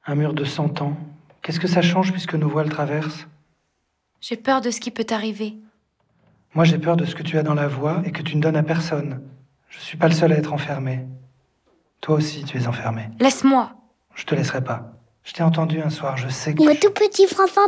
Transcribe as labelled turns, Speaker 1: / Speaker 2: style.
Speaker 1: Un mur de 100 ans. Qu'est-ce que ça change puisque nos voix le traversent?
Speaker 2: J'ai peur de ce qui peut t'arriver.
Speaker 1: Moi, j'ai peur de ce que tu as dans la voix et que tu ne donnes à personne. Je suis pas le seul à être enfermé. Toi aussi, tu es enfermé.
Speaker 2: Laisse-moi.
Speaker 1: Je te laisserai pas. Je t'ai entendu un soir, je sais que...
Speaker 3: Mon tout petit François